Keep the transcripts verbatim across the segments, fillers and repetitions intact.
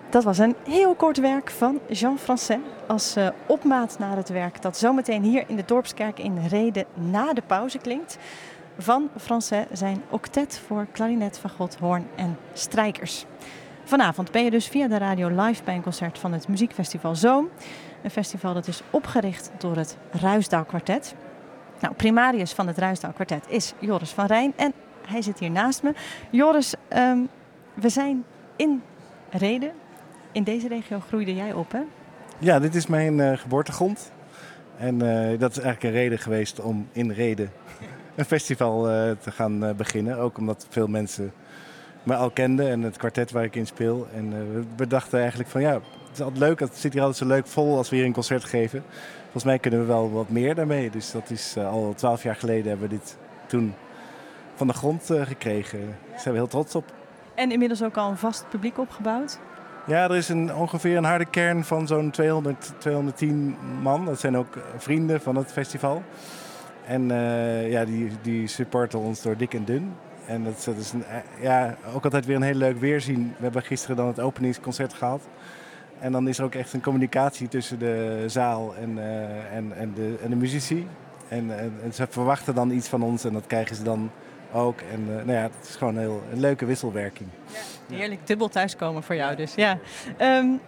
Dat was een heel kort werk van Jean Francais als uh, opmaat naar het werk dat zometeen hier in de Dorpskerk in Rheden na de pauze klinkt. Van Francais zijn octet voor klarinet, fagot, hoorn en strijkers. Vanavond ben je dus via de radio live bij een concert van het muziekfestival Zoom. Een festival dat is opgericht door het Ruisdael Kwartet. Nou, primarius van het Ruisdael Kwartet is Joris van Rijn en hij zit hier naast me. Joris, um, we zijn in Rheden. In deze regio groeide jij op, hè? Ja, dit is mijn uh, geboortegrond. En uh, dat is eigenlijk een reden geweest om in Rheden een festival uh, te gaan uh, beginnen. Ook omdat veel mensen me al kenden en het kwartet waar ik in speel. En uh, we dachten eigenlijk van ja, het is altijd leuk. Het zit hier altijd zo leuk vol als we hier een concert geven. Volgens mij kunnen we wel wat meer daarmee. Dus dat is uh, al twaalf jaar geleden hebben we dit toen van de grond uh, gekregen. Daar zijn we heel trots op. En inmiddels ook al een vast publiek opgebouwd? Ja, er is een, ongeveer een harde kern van zo'n tweehonderd, tweehonderdtien man. Dat zijn ook vrienden van het festival. En uh, ja, die, die supporten ons door dik en dun. En dat, dat is een, ja, ook altijd weer een heel leuk weerzien. We hebben gisteren dan het openingsconcert gehad. En dan is er ook echt een communicatie tussen de zaal en, uh, en, en, de, en de muzici. En, en, en ze verwachten dan iets van ons en dat krijgen ze dan ook. En uh, nou ja, het is gewoon een heel een leuke wisselwerking. Ja, heerlijk dubbel thuiskomen voor jou dus. Ja. Um,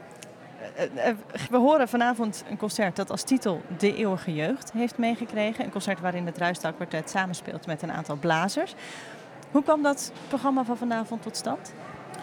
we horen vanavond een concert dat als titel De Eeuwige Jeugd heeft meegekregen. Een concert waarin het Ruisdael Kwartet samenspeelt met een aantal blazers. Hoe kwam dat programma van vanavond tot stand?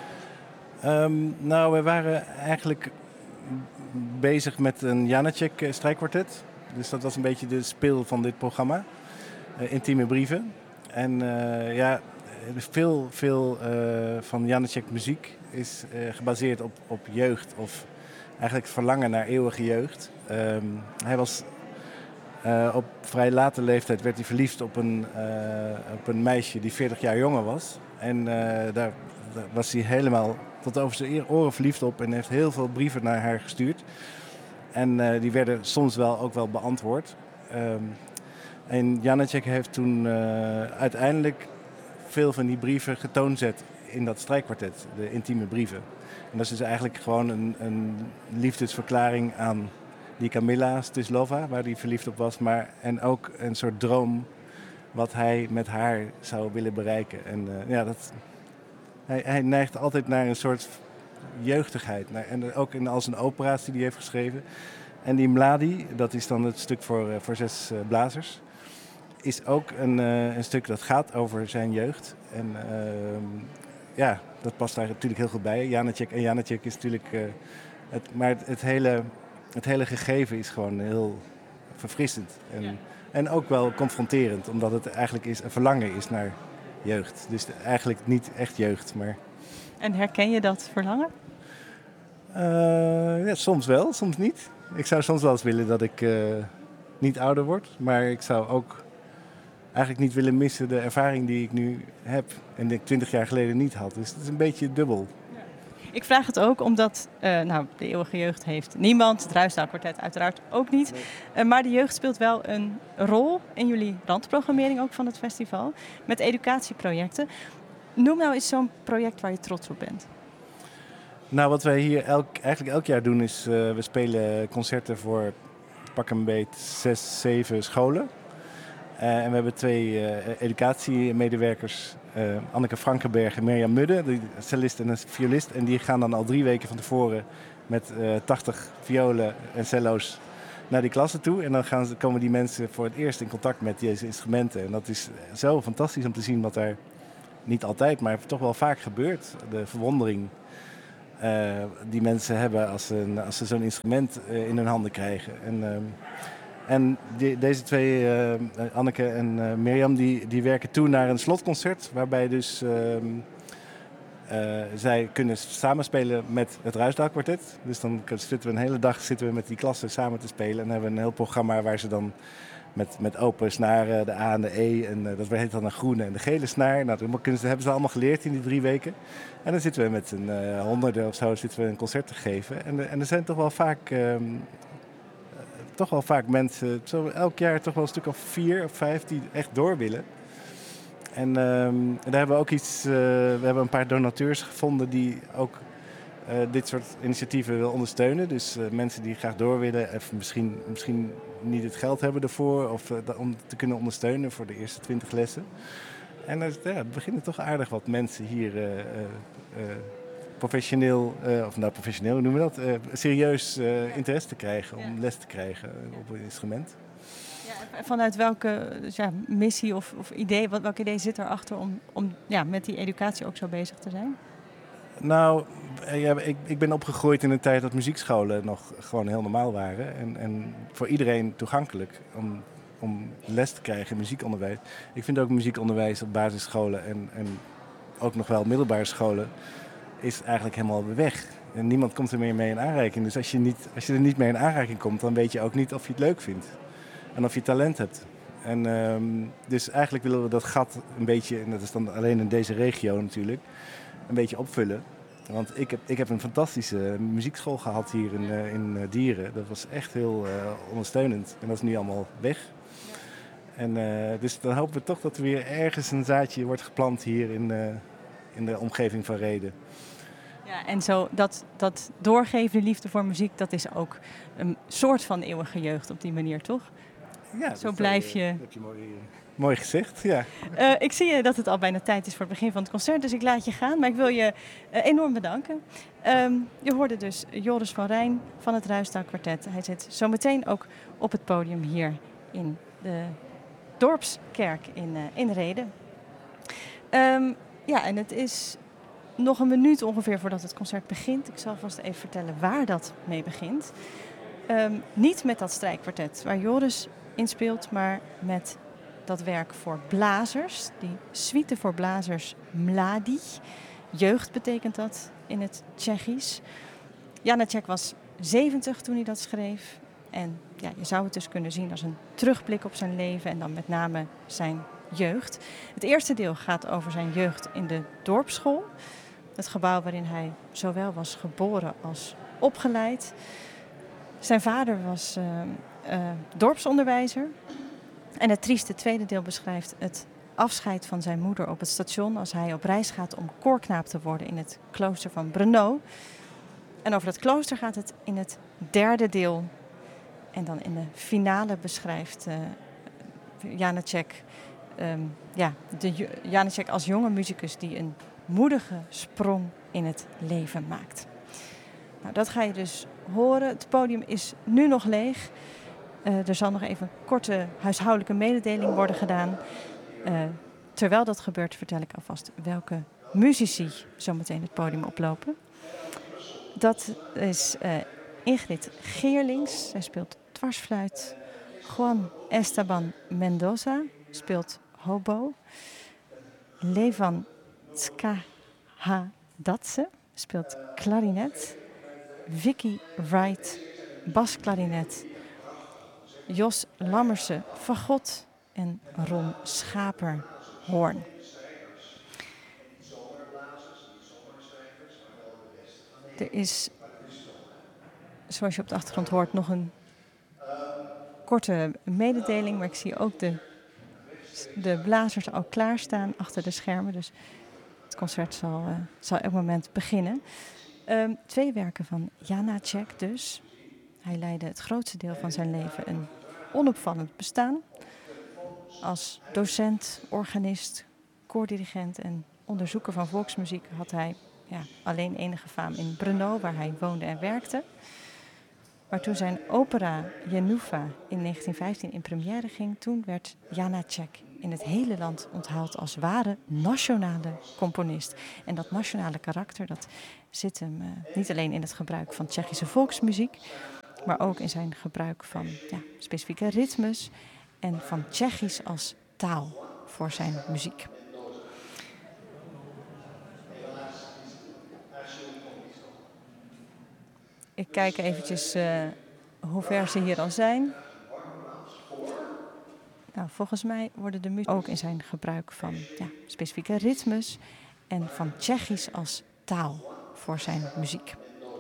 Um, nou, we waren eigenlijk bezig met een Janacek strijkkwartet. Dus dat was een beetje de speel van dit programma. Uh, intieme brieven. En uh, ja, veel, veel uh, van Janacek muziek is uh, gebaseerd op, op jeugd. Of eigenlijk verlangen naar eeuwige jeugd. Um, hij was uh, op vrij late leeftijd werd hij verliefd op een, uh, op een meisje die veertig jaar jonger was. En uh, daar, daar was hij helemaal tot over zijn oren verliefd op en heeft heel veel brieven naar haar gestuurd. En uh, die werden soms wel ook wel beantwoord. Um, en Janacek heeft toen uh, uiteindelijk veel van die brieven getoonzet in dat strijkkwartet, de intieme brieven. En dat is dus eigenlijk gewoon een, een liefdesverklaring aan die Kamila Stislova, waar hij verliefd op was. Maar, en ook een soort droom wat hij met haar zou willen bereiken. En uh, ja, dat, hij, hij neigt altijd naar een soort jeugdigheid. Naar, en ook in al zijn opera's die hij heeft geschreven. En die Mladi, dat is dan het stuk voor, uh, voor zes uh, blazers, is ook een, uh, een stuk dat gaat over zijn jeugd. En uh, ja, dat past daar natuurlijk heel goed bij. Janacek en Janacek is natuurlijk... Uh, het, maar het, het, hele, het hele gegeven is gewoon heel verfrissend. En, ja. en ook wel confronterend, omdat het eigenlijk is, een verlangen is naar jeugd. Dus eigenlijk niet echt jeugd, maar... En herken je dat verlangen? Uh, ja, soms wel, soms niet. Ik zou soms wel eens willen dat ik uh, niet ouder word. Maar ik zou ook eigenlijk niet willen missen de ervaring die ik nu heb. En die ik twintig jaar geleden niet had. Dus het is een beetje dubbel. Ja. Ik vraag het ook omdat uh, nou, de eeuwige jeugd heeft niemand. Het Ruisdael Kwartet uiteraard ook niet. Nee. Uh, maar de jeugd speelt wel een rol in jullie randprogrammering ook van het festival. Met educatieprojecten. Noem nou eens zo'n project waar je trots op bent. Nou, wat wij hier elk, eigenlijk elk jaar doen is... Uh, we spelen concerten voor pak een beet zes, zeven scholen. Uh, en we hebben twee uh, educatiemedewerkers, uh, Anneke Frankenberg en Mirjam Mudde, een cellist en een violist. En die gaan dan al drie weken van tevoren met uh, tachtig violen en cello's naar die klassen toe. En dan gaan ze, komen die mensen voor het eerst in contact met deze instrumenten. En dat is zo fantastisch om te zien wat daar niet altijd, maar toch wel vaak gebeurt. De verwondering uh, die mensen hebben als ze, als ze zo'n instrument uh, in hun handen krijgen. En, uh, En die, deze twee, uh, Anneke en uh, Mirjam, die, die werken toe naar een slotconcert. Waarbij dus uh, uh, zij kunnen samenspelen met het Ruisdael Kwartet. Dus dan zitten we een hele dag zitten we met die klassen samen te spelen. En dan hebben we een heel programma waar ze dan met, met open snaren, de A en de E. En uh, dat heet dan een groene en de gele snaar. Nou, dat kunnen ze, hebben ze allemaal geleerd in die drie weken. En dan zitten we met een uh, honderden of zo zitten we een concert te geven. En, uh, en er zijn toch wel vaak... Uh, toch wel vaak mensen, zo elk jaar toch wel een stuk of vier of vijf die echt door willen. En um, daar hebben we ook iets, uh, we hebben een paar donateurs gevonden die ook uh, dit soort initiatieven wil ondersteunen. Dus uh, mensen die graag door willen, of misschien, misschien niet het geld hebben ervoor, of uh, om te kunnen ondersteunen voor de eerste twintig lessen. En uh, ja, het beginnen toch aardig wat mensen hier uh, uh, uh, professioneel, uh, of nou professioneel, hoe noemen we dat, uh, serieus uh, interesse te krijgen om ja. les te krijgen op een instrument. Ja, vanuit welke dus ja, missie of, of idee, wat, welk idee zit erachter om, om ja, met die educatie ook zo bezig te zijn? Nou, ja, ik, ik ben opgegroeid in een tijd dat muziekscholen nog gewoon heel normaal waren. En, en voor iedereen toegankelijk om, om les te krijgen in muziekonderwijs. Ik vind ook muziekonderwijs op basisscholen en, en ook nog wel middelbare scholen is eigenlijk helemaal weg. En niemand komt er meer mee in aanraking. Dus als je, niet, als je er niet mee in aanraking komt, dan weet je ook niet of je het leuk vindt. En of je talent hebt. En um, dus eigenlijk willen we dat gat een beetje, en dat is dan alleen in deze regio natuurlijk, een beetje opvullen. Want ik heb, ik heb een fantastische muziekschool gehad hier in, uh, in uh, Dieren. Dat was echt heel uh, ondersteunend. En dat is nu allemaal weg. En uh, dus dan hopen we toch dat er weer ergens een zaadje wordt geplant hier in, uh, in de omgeving van Rheden. Ja, en zo dat, dat doorgeven, de liefde voor muziek, dat is ook een soort van eeuwige jeugd op die manier, toch? Ja, zo blijf je... Dat heb je mooi, mooi gezegd, ja. Uh, ik zie je dat het al bijna tijd is voor het begin van het concert, dus ik laat je gaan. Maar ik wil je uh, enorm bedanken. Um, je hoorde dus Joris van Rijn van het Ruisdael Kwartet. Hij zit zometeen ook op het podium hier in de Dorpskerk in, uh, in Rheden. Um, ja, en het is nog een minuut ongeveer voordat het concert begint. Ik zal vast even vertellen waar dat mee begint. Um, niet met dat strijkkwartet waar Joris in speelt, maar met dat werk voor blazers. Die suite voor blazers Mladi. Jeugd betekent dat in het Tsjechisch. Janacek was zeventig toen hij dat schreef. En ja, je zou het dus kunnen zien als een terugblik op zijn leven en dan met name zijn jeugd. Het eerste deel gaat over zijn jeugd in de dorpsschool. Het gebouw waarin hij zowel was geboren als opgeleid. Zijn vader was uh, uh, dorpsonderwijzer. En het trieste tweede deel beschrijft het afscheid van zijn moeder op het station als hij op reis gaat om koorknaap te worden in het klooster van Brno. En over dat klooster gaat het in het derde deel. En dan in de finale beschrijft uh, Janacek, um, ja, de Janacek als jonge muzikus die een moedige sprong in het leven maakt. Nou, dat ga je dus horen. Het podium is nu nog leeg. Uh, er zal nog even een korte huishoudelijke mededeling worden gedaan. Uh, terwijl dat gebeurt vertel ik alvast welke muzici zometeen het podium oplopen. Dat is uh, Ingrid Geerlings. Zij speelt dwarsfluit. Juan Esteban Mendoza speelt hobo. Levan Tskahadatse speelt klarinet. Vicky Wright, basklarinet. Jos Lammersen, fagot en Ron Schaper, hoorn. Er is, zoals je op de achtergrond hoort, nog een korte mededeling. Maar ik zie ook de, de blazers al klaarstaan achter de schermen. Dus het concert zal, uh, zal elk moment beginnen. Um, twee werken van Janacek dus. Hij leidde het grootste deel van zijn leven een onopvallend bestaan. Als docent, organist, koordirigent en onderzoeker van volksmuziek had hij ja, alleen enige faam in Brno, waar hij woonde en werkte. Maar toen zijn opera Jenufa in negentien vijftien in première ging, toen werd Janacek in het hele land onthaald als ware nationale componist. En dat nationale karakter, dat zit hem uh, niet alleen in het gebruik van Tsjechische volksmuziek, maar ook in zijn gebruik van ja, specifieke ritmes en van Tsjechisch als taal voor zijn muziek. Ik kijk eventjes uh, hoe ver ze hier al zijn. Nou, volgens mij worden de muziek ook in zijn gebruik van ja, specifieke ritmes en van Tsjechisch als taal voor zijn muziek.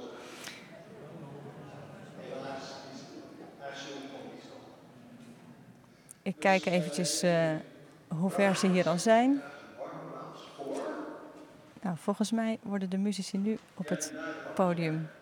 Ik kijk eventjes uh, hoe ver ze hier al zijn. Nou, volgens mij worden de muzici nu op het podium